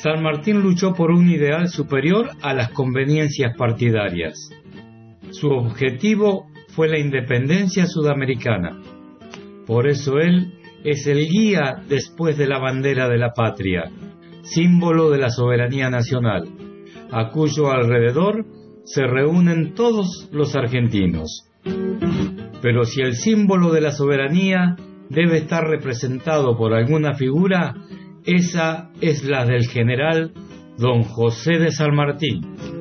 San Martín luchó por un ideal superior a las conveniencias partidarias. Su objetivo fue la independencia sudamericana. Por eso él es el guía después de la bandera de la patria, símbolo de la soberanía nacional, a cuyo alrededor se reúnen todos los argentinos. Pero si el símbolo de la soberanía debe estar representado por alguna figura, esa es la del general Don José de San Martín.